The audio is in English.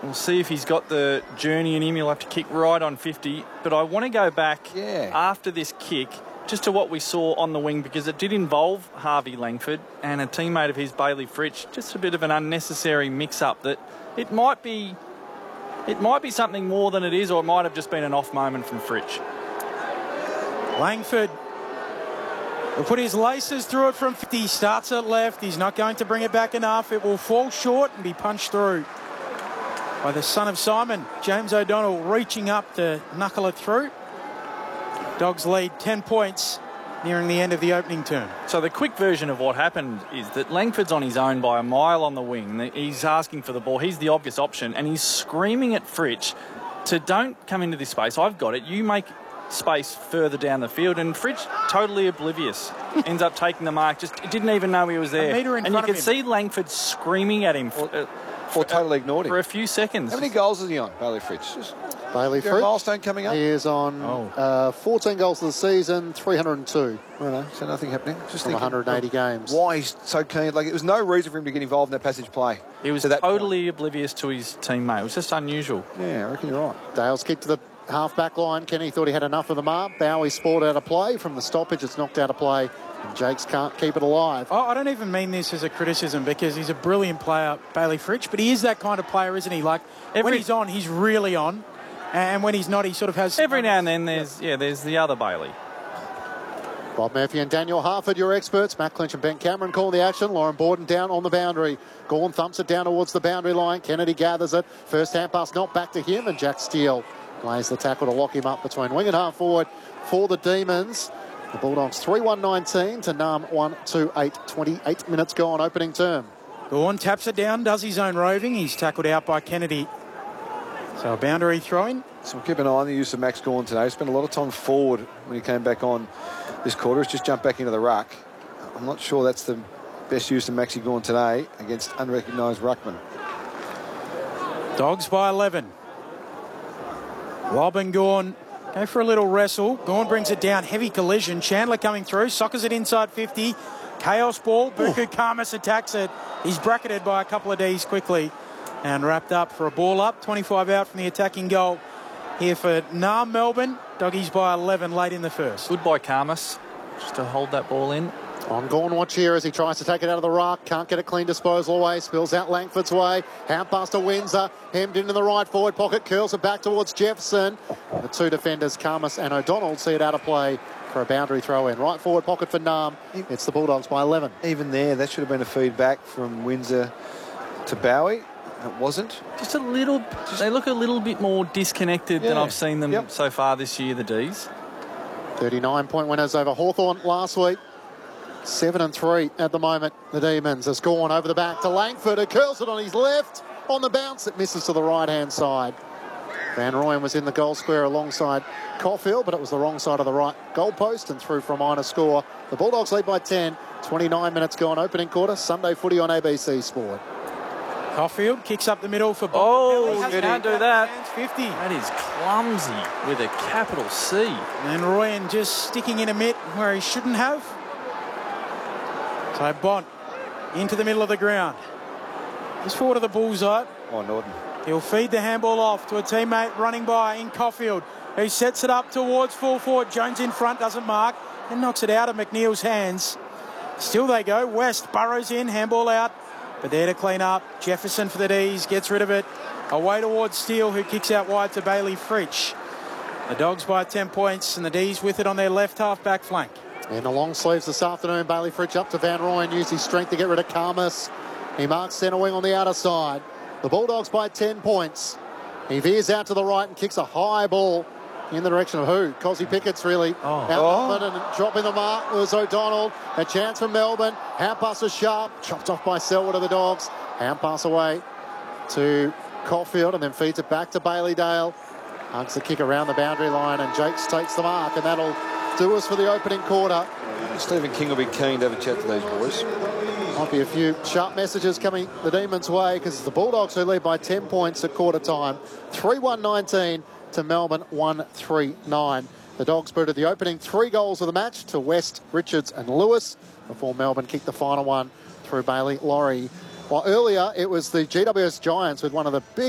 We'll see if he's got the journey in him. He'll have to kick right on 50. But I want to go back after this kick just to what we saw on the wing, because it did involve Harvey Langford and a teammate of his, Bailey Fritsch. Just a bit of an unnecessary mix-up that it might be something more than it is, or it might have just been an off moment from Fritsch. Langford will put his laces through it from 50. Starts at left. He's not going to bring it back enough. It will fall short and be punched through by the son of Simon, James O'Donnell, reaching up to knuckle it through. Dogs lead 10 points nearing the end of the opening term. So the quick version of what happened is that Langford's on his own by a mile on the wing. He's asking for the ball. He's the obvious option, and he's screaming at Fritsch to don't come into this space. I've got it. You make space further down the field, and Fritsch, totally oblivious, ends up taking the mark. Just didn't even know he was there. And you can see Langford screaming at him or totally ignored him for a few seconds. How many goals is he on, Bailey Fritsch? Bailey Fritsch, milestone coming up. He is on 14 goals of the season, 302. Well, so nothing happening. Just from 180 games. Why he's so keen? Like, there was no reason for him to get involved in that passage play. He was totally oblivious to his teammate. It was just unusual. Yeah, I reckon you're right. Dale's kick to the half-back line. Kenny thought he had enough of the mark. Bowie sport out of play. From the stoppage, it's knocked out of play. And Jakes can't keep it alive. I don't even mean this as a criticism, because he's a brilliant player, Bailey Fritsch, but he is that kind of player, isn't he? Like, when he's on, he's really on. And when he's not, he sort of has... Every now and then there's the other Bailey. Bob Murphy and Daniel Harford, your experts. Matt Clinch and Ben Cameron call the action. Lauren Borden down on the boundary. Gawn thumps it down towards the boundary line. Kennedy gathers it. First hand pass not back to him, and Jack Steele lays the tackle to lock him up between wing and half forward for the Demons. The Bulldogs 3-1-19 to Nam 1-2-8. 28 minutes gone, opening term. Gawn taps it down, does his own roving. He's tackled out by Kennedy. So a boundary throw-in. So we'll keep an eye on the use of Max Gawn today. He spent a lot of time forward when he came back on this quarter. He's just jumped back into the ruck. I'm not sure that's the best use of Maxi Gawn today against unrecognised ruckman. Dogs by 11. Lob and Gawn go for a little wrestle. Gawn brings it down. Heavy collision. Chandler coming through. Sockers it inside 50. Chaos ball. Buku Khamis attacks it. He's bracketed by a couple of Ds quickly. And wrapped up for a ball up. 25 out from the attacking goal here for Nam Melbourne. Doggies by 11 late in the first. Good by Khamis, just to hold that ball in. On Gawn watch here as he tries to take it out of the ruck. Can't get a clean disposal away. Spills out Langford's way. Hand pass to Windsor. Hemmed into the right forward pocket. Curls it back towards Jefferson. The two defenders, Khamis and O'Donnell, see it out of play for a boundary throw in. Right forward pocket for Nam. It's the Bulldogs by 11. Even there, that should have been a feedback from Windsor to Bowie. It wasn't. Just a little... They look a little bit more disconnected than I've seen them so far this year, the Ds. 39-point winners over Hawthorn last week. 7-3 at the moment. The Demons has gone over the back to Langford, who curls it on his left. On the bounce, it misses to the right-hand side. Van Rooyen was in the goal square alongside Caulfield, but it was the wrong side of the right goalpost and through for a minor score. The Bulldogs lead by 10. 29 minutes gone, opening quarter. Sunday footy on ABC Sport. Caulfield kicks up the middle for... Can't do that. 50. That is clumsy with a capital C. And Rooyen just sticking in a mitt where he shouldn't have. So Bont into the middle of the ground. He's forward of the bullseye. Oh, Norton. He'll feed the handball off to a teammate running by in Caulfield, who sets it up towards full forward. Jones in front, doesn't mark, and knocks it out of McNeil's hands. Still they go. West burrows in, handball out. But there to clean up. Jefferson for the Ds, gets rid of it. Away towards Steele, who kicks out wide to Bailey Fritsch. The Dogs by 10 points, and the Ds with it on their left half-back flank. In the long sleeves this afternoon, Bailey Fritsch up to Van Rooyen, used his strength to get rid of Khamis. He marks centre wing on the outer side. The Bulldogs by 10 points. He veers out to the right and kicks a high ball in the direction of who? Cosy Pickett's really. Out and dropping the mark was O'Donnell. A chance for Melbourne. Hand pass was sharp. Chopped off by Selwood of the Dogs. Hand pass away to Caulfield and then feeds it back to Bailey Dale. Hugs the kick around the boundary line and Jakes takes the mark, and that'll do us for the opening quarter. Stephen King will be keen to have a chat to these boys. Might be a few sharp messages coming the Demons' way, because it's the Bulldogs who lead by 10 points at quarter time. 3-1-19 to Melbourne 1-3-9. The Dogs booted the opening 3 goals of the match to West, Richards and Lewis before Melbourne kicked the final one through Bailey Laurie. While earlier it was the GWS Giants with one of the big